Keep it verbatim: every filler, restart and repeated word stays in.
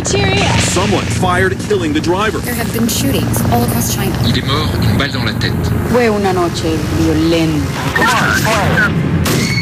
cafeteria. Someone fired, killing the driver. There have been shootings all across China. Il est mort, une balle dans la tête. Fue una noche violenta.